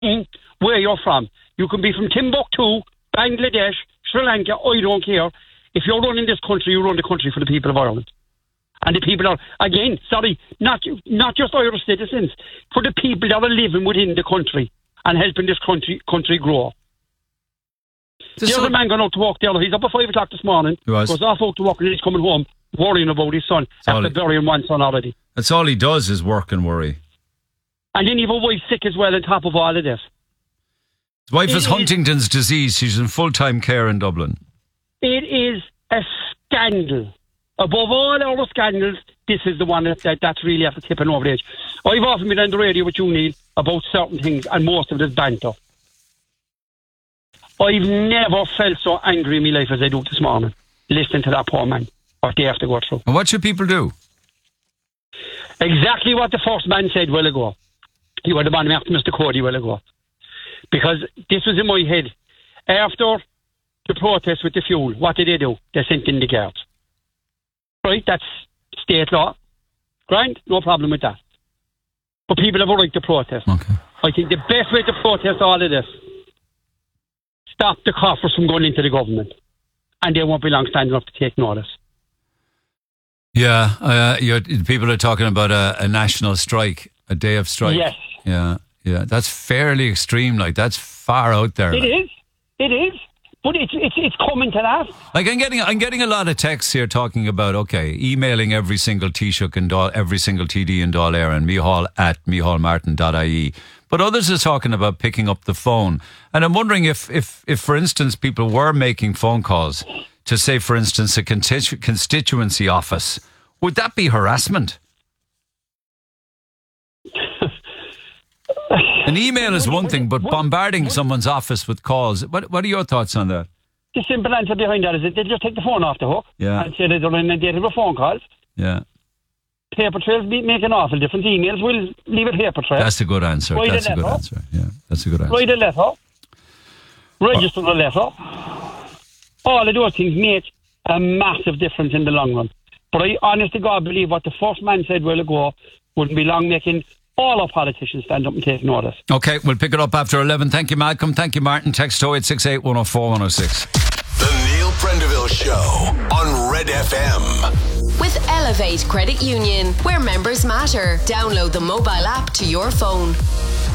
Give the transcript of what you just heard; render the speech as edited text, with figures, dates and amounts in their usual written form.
where you're from. You can be from Timbuktu, Bangladesh, Sri Lanka, I don't care. If you're running this country, you run the country for the people of Ireland. And the people are, again, not just Irish citizens, for the people that are living within the country and helping this country grow. There's a man going out to walk there. He's up at 5 o'clock this morning. Goes off out to walk and he's coming home worrying about his son after burying one son already. That's all he does is work and worry. And then you have a wife sick as well on top of all of this. His wife has Huntington's disease. She's in full-time care in Dublin. It is a scandal. Above all other scandals, this is the one that's really after tipping over the edge. I've often been on the radio with you, Neil, about certain things, and most of it is banter. I've never felt so angry in my life as I do this morning, listening to that poor man, what they have to go through. And what should people do? Exactly what the first man said a while ago. He would have been after Mr. Cody a while ago. Because this was in my head. After the protest with the fuel, what did they do? They sent in the guards. Right, that's state law. Right, no problem with that. But people have a right to protest. Okay. I think the best way to protest all of this, stop the coffers from going into the government. And they won't be long standing up to take notice. Yeah, people are talking about a national strike, a day of strike. Yes. Yeah. That's fairly extreme. Like, that's far out there. It is. But it's coming to that. Like, I'm getting a lot of texts here talking about, emailing every single Taoiseach and every single TD in Dáil Éireann, mihal@mihalmartin.ie. But others are talking about picking up the phone. And I'm wondering if for instance, people were making phone calls to, say, for instance, a constituency office, would that be harassment? An email is one thing, but bombarding someone's office with calls, what are your thoughts on that? The simple answer behind that is that they just take the phone off the hook and say they're inundated with phone calls. Yeah. Paper trails make an awful difference. Emails will leave a paper trail. That's a good answer. Yeah, that's a good answer. Write a letter. Register the letter. All of those things make a massive difference in the long run. But I honest to God believe what the first man said a while ago wouldn't be long making all our politicians stand up and take notice. Okay, we'll pick it up after 11. Thank you, Malcolm. Thank you, Martin. Text 0868 104 106. The Neil Prendeville Show on Red FM. With Elevate Credit Union, where members matter. Download the mobile app to your phone.